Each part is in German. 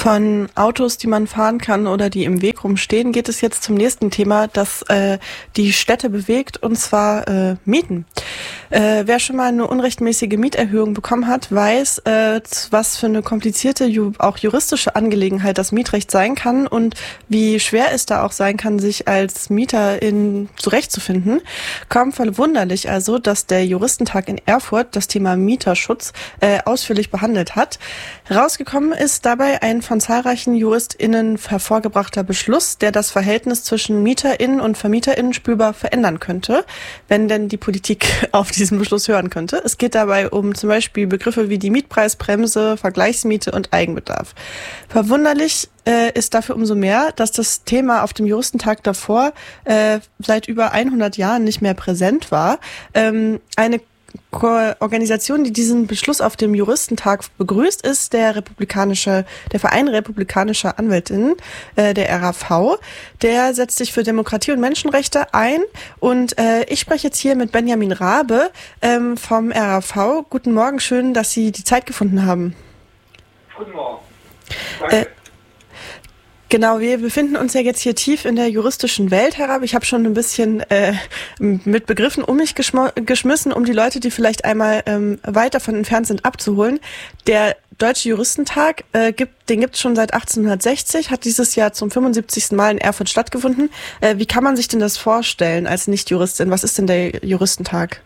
Von Autos, die man fahren kann oder die im Weg rumstehen, geht es jetzt zum nächsten Thema, das die Städte bewegt, und zwar Mieten. Wer schon mal eine unrechtmäßige Mieterhöhung bekommen hat, weiß, was für eine komplizierte, auch juristische Angelegenheit das Mietrecht sein kann und wie schwer es da auch sein kann, sich als Mieterin zurechtzufinden. Kaum verwunderlich also, dass der Juristentag in Erfurt das Thema Mieterschutz ausführlich behandelt hat. Herausgekommen ist dabei ein von zahlreichen JuristInnen hervorgebrachter Beschluss, der das Verhältnis zwischen MieterInnen und VermieterInnen spürbar verändern könnte, wenn denn die Politik auf diesen Beschluss hören könnte. Es geht dabei um zum Beispiel Begriffe wie die Mietpreisbremse, Vergleichsmiete und Eigenbedarf. Verwunderlich ist dafür umso mehr, dass das Thema auf dem Juristentag davor seit über 100 Jahren nicht mehr präsent war. Eine Organisation, die diesen Beschluss auf dem Juristentag begrüßt, ist der Verein republikanischer Anwältinnen, der RAV. Der setzt sich für Demokratie und Menschenrechte ein. Und ich spreche jetzt hier mit Benjamin Rabe vom RAV. Guten Morgen, schön, dass Sie die Zeit gefunden haben. Guten Morgen. Danke. Genau, wir befinden uns ja jetzt hier tief in der juristischen Welt herab. Ich habe schon ein bisschen mit Begriffen um mich geschmissen, um die Leute, die vielleicht einmal weit davon entfernt sind, abzuholen. Der Deutsche Juristentag, den gibt es schon seit 1860, hat dieses Jahr zum 75. Mal in Erfurt stattgefunden. Wie kann man sich denn das vorstellen als Nicht-Juristin? Was ist denn der Juristentag?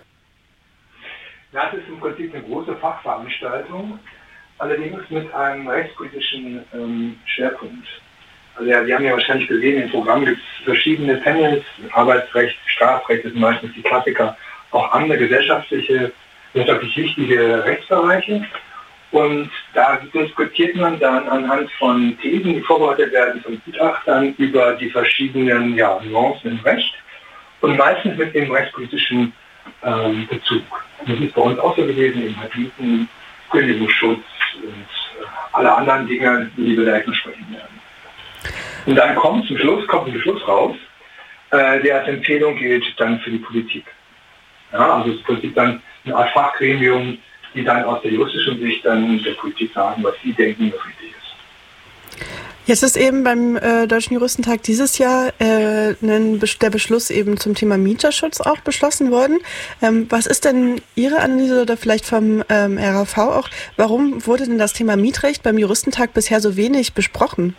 Ja, es ist im Prinzip eine große Fachveranstaltung, allerdings mit einem rechtspolitischen Schwerpunkt. Also ja, Sie haben ja wahrscheinlich gesehen, im Programm gibt es verschiedene Panels, Arbeitsrecht, Strafrecht sind meistens die Klassiker, auch andere gesellschaftlich wichtige Rechtsbereiche. Und da diskutiert man dann anhand von Thesen, die vorbereitet werden von Gutachtern, über die verschiedenen Nuancen im Recht und meistens mit dem rechtspolitischen Bezug. Das ist bei uns auch so gewesen, eben halt Mieten, Kündigungsschutz und alle anderen Dinge, die wir gleich besprechen werden. Und dann kommt ein Beschluss raus, der als Empfehlung gilt dann für die Politik. Ja, also es ist im Prinzip dann eine Art Fachgremium, die dann aus der juristischen Sicht dann der Politik sagen, was sie denken, was richtig ist. Jetzt ist eben beim Deutschen Juristentag dieses Jahr der Beschluss eben zum Thema Mieterschutz auch beschlossen worden. Was ist denn Ihre Analyse oder vielleicht vom RAV auch? Warum wurde denn das Thema Mietrecht beim Juristentag bisher so wenig besprochen?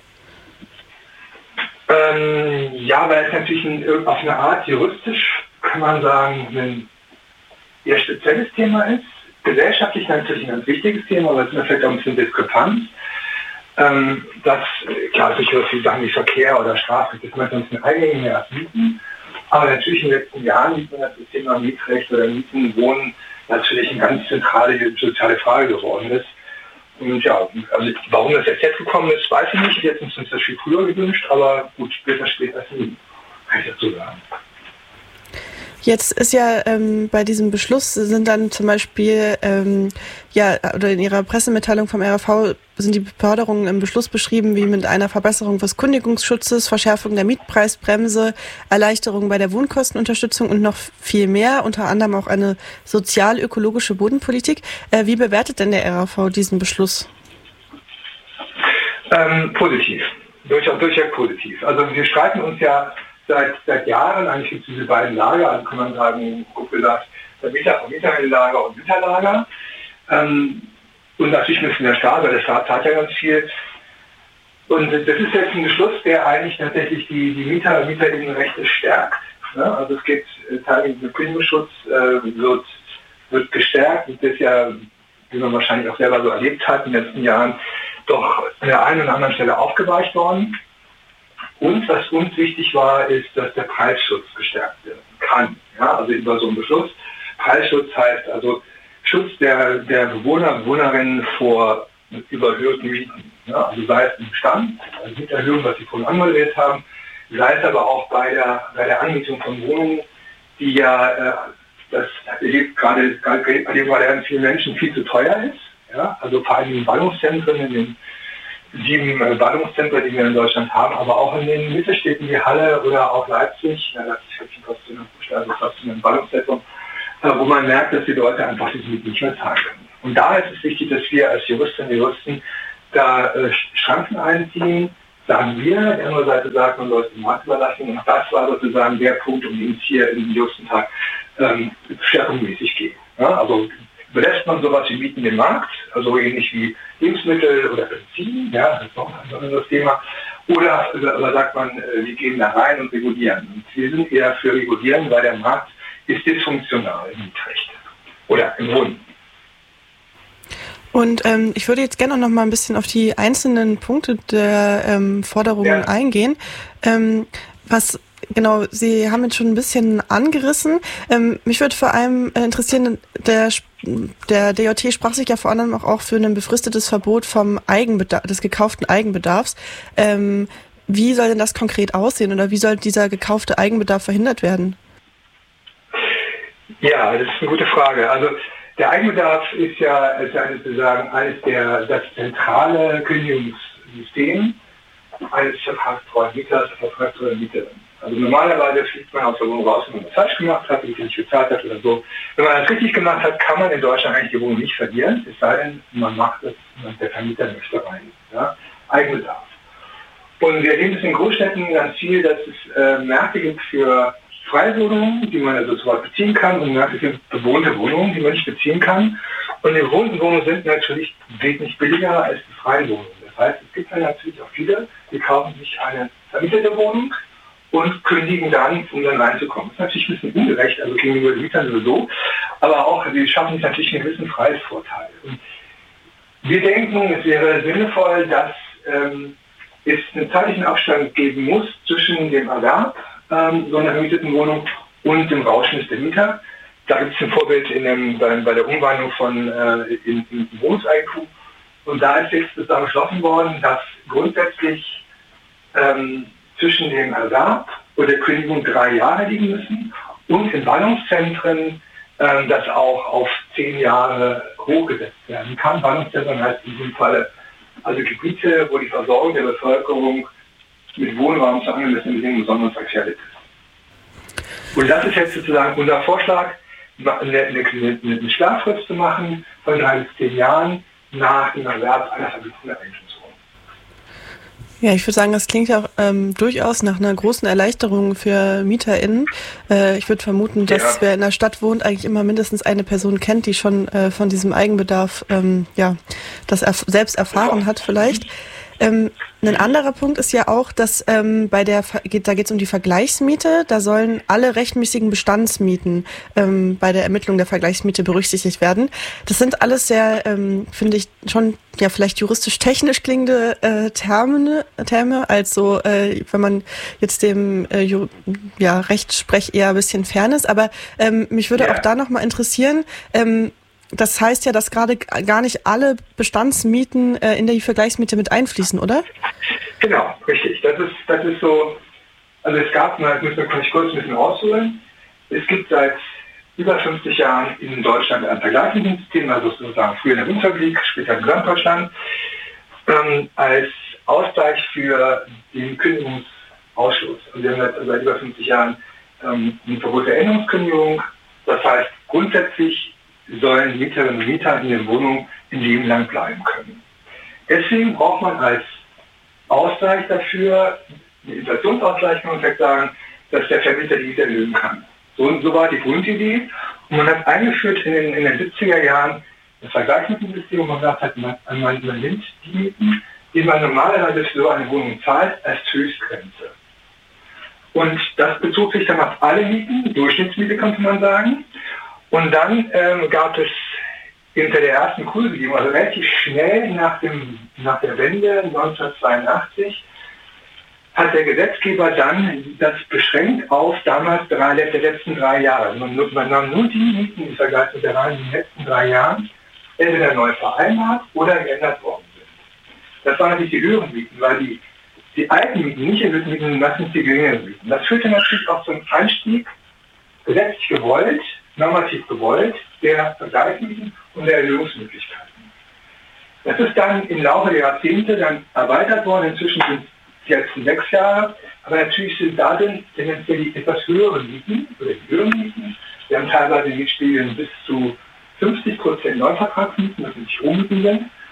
Weil es natürlich auf eine Art juristisch, kann man sagen, ein eher spezielles Thema ist. Gesellschaftlich natürlich ein ganz wichtiges Thema, aber es ist vielleicht auch ein bisschen Diskrepanz. Sicher viele Sachen wie Verkehr oder Strafe, das ist manchmal ein bisschen eingängiger als Mieten. Aber natürlich in den letzten Jahren sieht man, dass das Thema Mietrecht oder Mieten, Wohnen natürlich eine ganz zentrale soziale Frage geworden ist. Und also warum das jetzt gekommen ist, weiß ich nicht. Jetzt ist uns das viel früher gewünscht, aber gut, später als nie, kann ich dazu sagen. Jetzt ist ja bei diesem Beschluss sind dann zum Beispiel, oder in Ihrer Pressemitteilung vom RAV sind die Forderungen im Beschluss beschrieben, wie mit einer Verbesserung des Kündigungsschutzes, Verschärfung der Mietpreisbremse, Erleichterung bei der Wohnkostenunterstützung und noch viel mehr, unter anderem auch eine sozial-ökologische Bodenpolitik. Wie bewertet denn der RAV diesen Beschluss? Positiv, durchaus positiv. Also wir streiten uns ja seit Jahren, eigentlich gibt es diese beiden Lager, also kann man sagen, grob gesagt, der Mieterinnenlager und Mieterlager. Und natürlich müssen der Staat, weil der Staat zahlt ja ganz viel. Und das ist jetzt ein Beschluss, der eigentlich tatsächlich die Mieterinnenrechte stärkt. Ne? Also es geht teilweise der Kündigungsschutz wird gestärkt. Und das ist ja, wie man wahrscheinlich auch selber so erlebt hat in den letzten Jahren, doch an der einen oder anderen Stelle aufgeweicht worden. Und was uns wichtig war, ist, dass der Preisschutz gestärkt werden kann. Ja, also über so einen Beschluss. Preisschutz heißt also Schutz der Bewohnerinnen vor überhöhten Mieten. Ja, also sei es im Bestand, also Mieterhöhung, was Sie vorhin anmoderiert haben, sei es aber auch bei der Anmietung von Wohnungen, die das erlebt gerade ganz vielen Menschen viel zu teuer ist. Ja, also vor allem in Ballungszentren, in den 7 Ballungszentren, die wir in Deutschland haben, aber auch in den Mittelstädten wie Halle oder auch Leipzig. Leipzig hat fast ein Ballungszentrum, wo man merkt, dass die Leute einfach diese Mieten nicht mehr zahlen können. Und da ist es wichtig, dass wir als Juristinnen und Juristen da Schranken einziehen, sagen wir. Die andere Seite sagt, man soll es dem Markt überlassen. Und das war sozusagen der Punkt, um den es hier im Juristentag schwerpunktmäßig geht. Ja, also überlässt man sowas wie Mieten dem Markt, also ähnlich wie Lebensmittel oder Benzin, ja, das ist noch ein anderes Thema. Oder sagt man, wir gehen da rein und regulieren. Und wir sind eher für regulieren, weil der Markt ist dysfunktional im Mietrecht oder im Wohnen. Und ich würde jetzt gerne noch mal ein bisschen auf die einzelnen Punkte der Forderungen eingehen. Was genau, Sie haben jetzt schon ein bisschen angerissen. Mich würde vor allem interessieren, der DJT sprach sich ja vor allem auch für ein befristetes Verbot vom Eigenbedarf, des gekauften Eigenbedarfs. Wie soll denn das konkret aussehen oder wie soll dieser gekaufte Eigenbedarf verhindert werden? Ja, das ist eine gute Frage. Also der Eigenbedarf ist ja sozusagen das zentrale Kündigungssystem eines vertragstreuen Mieters, vertragstreuen Mieterin. Also normalerweise fliegt man aus der Wohnung raus, wenn man das falsch gemacht hat, wenn man nicht bezahlt hat oder so. Wenn man das richtig gemacht hat, kann man in Deutschland eigentlich die Wohnung nicht verlieren, es sei denn, man macht es, der Vermieter möchte rein. Ja? Eigenbedarf. Und wir erleben es in Großstädten ganz viel, dass es Märkte gibt für Freiwohnungen, die man also sofort beziehen kann, und Märkte für bewohnte Wohnungen, die man nicht beziehen kann. Und die bewohnten Wohnungen sind natürlich wesentlich billiger als die freien Wohnungen. Das heißt, es gibt dann natürlich auch viele, die kaufen sich eine vermietete Wohnung und kündigen dann, um dann reinzukommen. Das ist natürlich ein bisschen ungerecht, also gegenüber den Mietern sowieso, aber auch, sie schaffen sich natürlich einen gewissen Preisvorteil. Und wir denken, es wäre sinnvoll, dass es einen zeitlichen Abstand geben muss zwischen dem Erwerb so einer vermieteten Wohnung und dem Rauschmiss der Mieter. Da gibt es ein Vorbild bei der Umwandlung in Wohnungseigentum. Und da ist jetzt sozusagen beschlossen worden, dass grundsätzlich zwischen dem Erwerb und der Kündigung 3 Jahre liegen müssen und in Ballungszentren das auch auf 10 Jahre hochgesetzt werden kann. Ballungszentren heißt in diesem Falle also Gebiete, wo die Versorgung der Bevölkerung mit Wohnraum zu angemessenen Bedingungen besonders gefährdet ist. Und das ist jetzt sozusagen unser Vorschlag, eine Schlaffrist zu machen von 3 bis 10 Jahren nach dem Erwerb einer vermieteten Eigentumswohnung. Ja, ich würde sagen, das klingt ja auch durchaus nach einer großen Erleichterung für MieterInnen. Ich würde vermuten, dass wer in der Stadt wohnt, eigentlich immer mindestens eine Person kennt, die schon von diesem Eigenbedarf das selbst erfahren hat vielleicht. Ein anderer Punkt ist ja auch, dass da geht es um die Vergleichsmiete. Da sollen alle rechtmäßigen Bestandsmieten bei der Ermittlung der Vergleichsmiete berücksichtigt werden. Das sind alles sehr, finde ich, schon ja vielleicht juristisch-technisch klingende Terme, also wenn man jetzt dem Rechtssprech eher ein bisschen fern ist. Aber mich würde auch da nochmal interessieren, das heißt ja, dass gerade gar nicht alle Bestandsmieten in die Vergleichsmiete mit einfließen, oder? Genau, richtig. Das ist so, also es gab, das müssen wir kurz ein bisschen ausholen, es gibt seit über 50 Jahren in Deutschland ein Vergleichsmietensystem, also sozusagen früher in der Bundesrepublik, später in Gesamtdeutschland, als Ausgleich für den Kündigungsausschluss. Und wir haben seit über 50 Jahren ein Verbot der Änderungskündigung, das heißt grundsätzlich sollen Mieterinnen und Mieter in den Wohnungen ein Leben lang bleiben können. Deswegen braucht man als Ausgleich dafür eine Inflationsausgleich, kann man sagen, dass der Vermieter die Miete erhöhen kann. So war die Grundidee. Und man hat eingeführt in den 70er Jahren das Vergleichsmietensystem, wo man gesagt hat, man nimmt die Mieten, die man normalerweise für so eine Wohnung zahlt, als Höchstgrenze. Und das bezog sich dann auf alle Mieten, Durchschnittsmiete könnte man sagen. Und dann gab es hinter der ersten Kursbedingung, also relativ schnell nach der Wende 1982, hat der Gesetzgeber dann das beschränkt auf damals der letzten 3 Jahre. Man nahm nur die Mieten im Vergleich mit der Reihe in den letzten 3 Jahren entweder neu vereinbart oder geändert worden sind. Das waren natürlich die höheren Mieten, weil die alten Mieten nicht erhöhten Mieten, das sind die geringeren Mieten. Das führte natürlich auch zum Anstieg, gesetzlich gewollt, normativ gewollt, der Vergleichsmieten und der Erhöhungsmöglichkeiten. Das ist dann im Laufe der Jahrzehnte dann erweitert worden, inzwischen sind es die letzten 6 Jahre, aber natürlich sind da dann tendenziell die etwas höheren Mieten, oder die höheren Mieten, wir haben teilweise Mietspielen bis zu 50% Neuvertragsmieten, das sind nicht Rohmieten sind,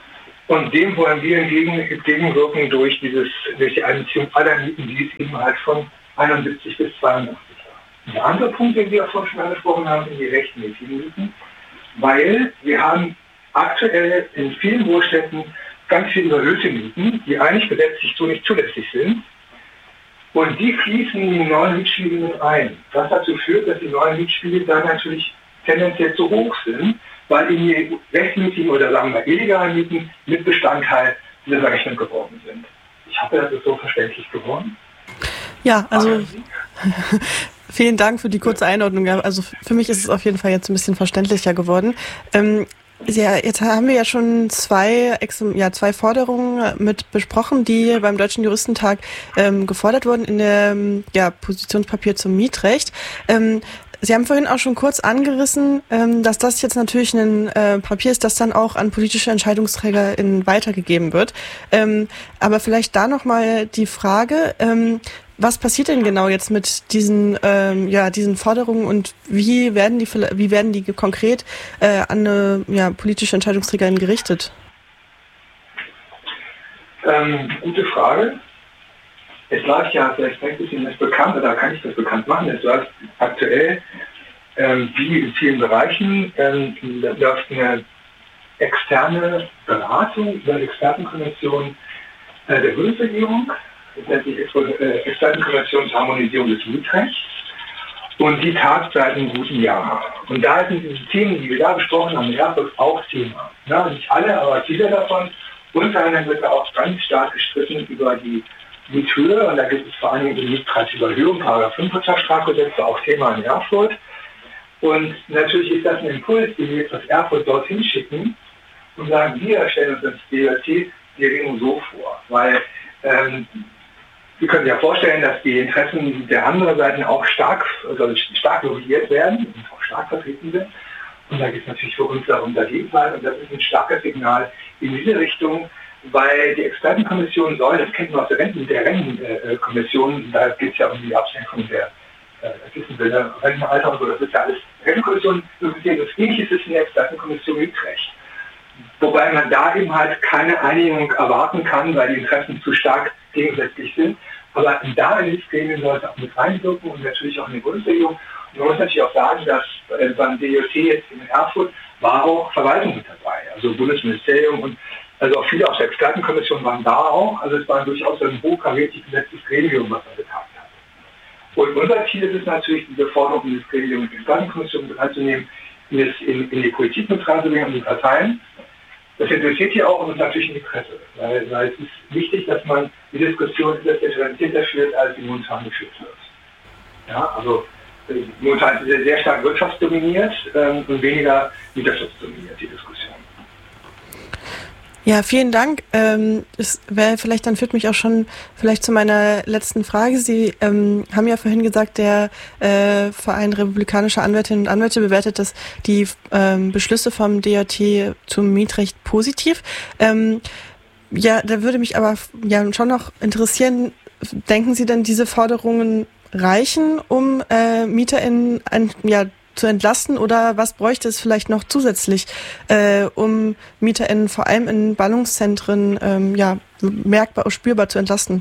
Und dem wollen wir entgegenwirken durch die Einbeziehung aller Mieten, die es eben halt von 71 bis 82 war. Der andere Punkt, den wir auch vorhin schon angesprochen haben, sind die rechtmäßigen Mieten, weil wir haben aktuell in vielen Großstädten ganz viele überhöhte Mieten, die eigentlich gesetzlich so nicht zulässig sind. Und die fließen in die neuen Mietspiegel ein. Was dazu führt, dass die neuen Mietspiegel dann natürlich tendenziell zu hoch sind, weil in die rechtmäßigen oder sagen wir illegalen Mieten mit Bestandteil dieser Rechnung geworden sind. Ich hoffe, das ist so verständlich geworden. Ja, also vielen Dank für die kurze Einordnung. Also für mich ist es auf jeden Fall jetzt ein bisschen verständlicher geworden. Ja, jetzt haben wir ja schon zwei Forderungen mit besprochen, die beim Deutschen Juristentag gefordert wurden in dem Positionspapier zum Mietrecht. Sie haben vorhin auch schon kurz angerissen, dass das jetzt natürlich ein Papier ist, das dann auch an politische EntscheidungsträgerInnen weitergegeben wird. Aber vielleicht da nochmal die Frage, was passiert denn genau jetzt mit diesen Forderungen und wie werden die konkret an eine politische Entscheidungsträgerin gerichtet? Gute Frage. Es läuft ja, vielleicht ist Ihnen das bekannt, oder kann ich das bekannt machen, es läuft aktuell, wie in vielen Bereichen, läuft eine externe Beratung über die Expertenkonvention der Bundesregierung. Das nennt sich Expertenkonvention zur Harmonisierung des Mietrechts. Und die tagt seit einem guten Jahr. Und da sind diese Themen, die wir da besprochen haben, auch Thema. Na, nicht alle, aber viele davon. Unter anderem wird da auch ganz stark gestritten über die Miethöhe. Und da gibt es vor allem die Mietpreisüberhöhung, § 5 Wirtschaftsstrafgesetz, war auch Thema in Erfurt. Und natürlich ist das ein Impuls, den wir jetzt aus Erfurt dorthin schicken und sagen, wir stellen uns das DJT die Regelung so vor. Weil Sie können sich ja vorstellen, dass die Interessen der anderen Seiten auch stark lobbyiert werden und auch stark vertreten sind. Und da geht es natürlich für uns darum, dagegen zu sein. Und das ist ein starkes Signal in diese Richtung, weil die Expertenkommission soll, das kennt man aus der Rentenkommission, da geht es ja um die Absenkung der Rentenalter und so, das ist ja alles Rentenkommission, das Ähnliches ist in der Expertenkommission Mietrecht. Wobei man da eben halt keine Einigung erwarten kann, weil die Interessen zu stark gegensätzlich sind. Aber da in dieses Gremium sollte auch mit reinwirken und natürlich auch in die Bundesregierung. Und man muss natürlich auch sagen, dass beim DJT jetzt in Erfurt war auch Verwaltung mit dabei, also Bundesministerium und also auch viele aus der Expertenkommission waren da auch. Also es war durchaus ein hochkarätig besetztes Gremium, was da getagt hat. Und unser Ziel ist es natürlich, diese Forderung in das Gremium der Expertenkommission mit reinzunehmen, in die Politik mit reinzubringen und die Parteien. Das interessiert hier auch und natürlich in die Presse, weil es ist wichtig, dass man die Diskussion differenzierter führt, als sie momentan geführt wird. Ja, also momentan ist sie sehr stark wirtschaftsdominiert und weniger mieterschaftsdominiert, die Diskussion. Ja, vielen Dank. Dann führt mich auch schon vielleicht zu meiner letzten Frage. Sie haben ja vorhin gesagt, der Verein republikanischer Anwältinnen und Anwälte bewertet die Beschlüsse vom DJT zum Mietrecht positiv. Da würde mich aber schon noch interessieren, denken Sie denn, diese Forderungen reichen, um MieterInnen zu entlasten, oder was bräuchte es vielleicht noch zusätzlich, um MieterInnen vor allem in Ballungszentren merkbar, spürbar zu entlasten?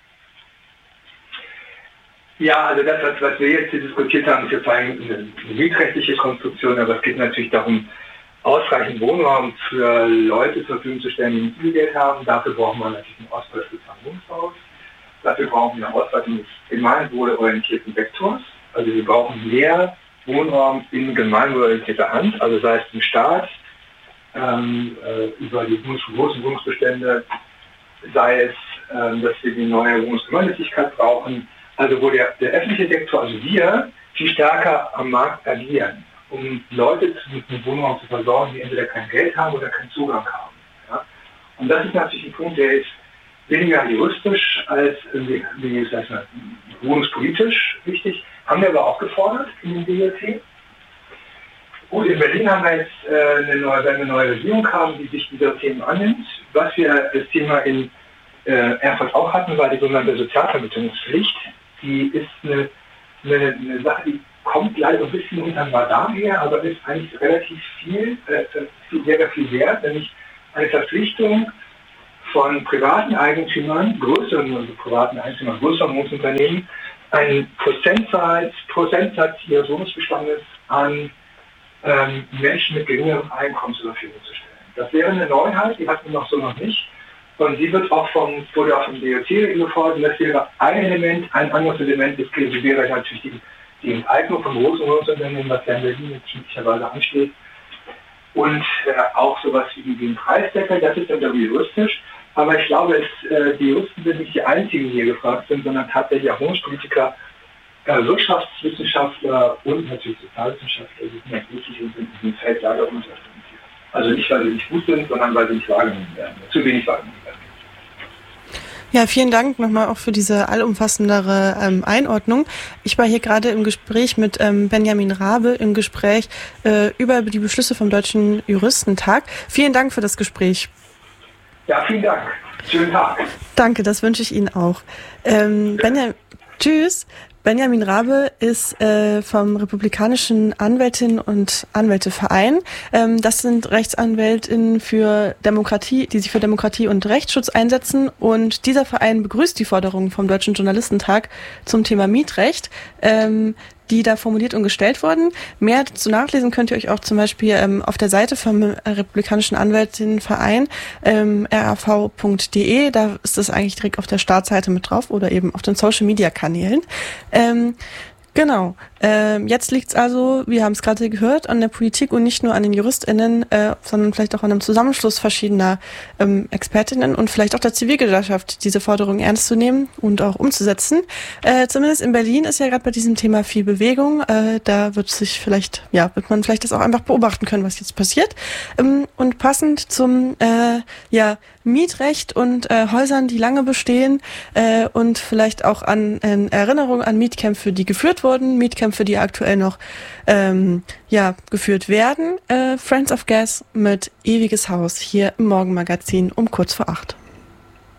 Ja, also das, was wir jetzt hier diskutiert haben, ist jetzt vor allem eine mietrechtliche Konstruktion, aber es geht natürlich darum, ausreichend Wohnraum für Leute zur Verfügung zu stellen, die nicht viel Geld haben. Dafür brauchen wir natürlich einen Ausbau des Wohnungsbaus. Dafür brauchen wir eine Ausweitung des gemeinwohlorientierten Vektors. Also wir brauchen mehr Wohnraum in gemeinwohlorientierter Hand, also sei es im Staat, über die großen Wohnungsbestände, sei es, dass wir die neue Wohnungsgemeinnützigkeit brauchen, also wo der öffentliche Sektor, also wir, viel stärker am Markt agieren, um Leute mit Wohnraum zu versorgen, die entweder kein Geld haben oder keinen Zugang haben. Ja? Und das ist natürlich ein Punkt, der ist weniger juristisch als wohnungspolitisch wichtig. Haben wir aber auch gefordert in dem DJT. Gut, in Berlin haben wir jetzt eine neue Regierung haben, die sich dieser Themen annimmt. Was wir das Thema in Erfurt auch hatten, war die sogenannte Sozialvermittlungspflicht. Die ist eine Sache, die kommt leider ein bisschen unter dem Radar her, aber ist eigentlich relativ sehr viel wert, nämlich eine Verpflichtung von privaten Eigentümern, größeren Wohnungsunternehmen, einen Prozentsatz ihres Wohnungsbestandes an Menschen mit geringerem Einkommen zur Verfügung zu stellen. Das wäre eine Neuheit, die hatten wir noch so noch nicht. Und die wurde auch vom DOT gefordert. Und das wäre ein Element. Ein anderes Element wäre natürlich die Enteignung von großen Wohnungsunternehmen, was ja in Berlin jetzt möglicherweise ansteht. Und auch sowas wie ein Preisdeckel, das ist dann juristisch. Aber ich glaube, die Juristen sind nicht die einzigen, die hier gefragt sind, sondern tatsächlich auch Wohnungspolitiker, Wirtschaftswissenschaftler und natürlich Sozialwissenschaftler, die sind ganz wichtig und sind in diesem Feld leider unterrepräsentiert. Also nicht, weil sie nicht gut sind, sondern weil sie nicht wahrgenommen werden, zu wenig wahrgenommen werden. Ja, vielen Dank nochmal auch für diese allumfassendere Einordnung. Ich war hier gerade im Gespräch mit Benjamin Rabe über die Beschlüsse vom Deutschen Juristentag. Vielen Dank für das Gespräch. Ja, vielen Dank. Schönen Tag. Danke, das wünsche ich Ihnen auch. Tschüss. Benjamin Rabe ist vom Republikanischen Anwältinnen und Anwälteverein. Das sind RechtsanwältInnen für Demokratie, die sich für Demokratie und Rechtsschutz einsetzen. Und dieser Verein begrüßt die Forderungen vom Deutschen Journalistentag zum Thema Mietrecht, die da formuliert und gestellt wurden. Mehr dazu nachlesen könnt ihr euch auch zum Beispiel auf der Seite vom Republikanischen Anwältinnenverein, rav.de, da ist das eigentlich direkt auf der Startseite mit drauf oder eben auf den Social-Media-Kanälen. Genau. Jetzt liegt's also, wir haben es gerade gehört, an der Politik und nicht nur an den JuristInnen, sondern vielleicht auch an einem Zusammenschluss verschiedener ExpertInnen und vielleicht auch der Zivilgesellschaft, diese Forderungen ernst zu nehmen und auch umzusetzen. Zumindest in Berlin ist ja gerade bei diesem Thema viel Bewegung. Da wird man vielleicht das auch einfach beobachten können, was jetzt passiert. Und passend zum Mietrecht und Häusern, die lange bestehen und vielleicht auch an Erinnerung an Mietkämpfe, die geführt wurden, Mietkämpfe, die aktuell noch geführt werden. Friends of Gas mit Ewiges Haus hier im Morgenmagazin um kurz vor 8.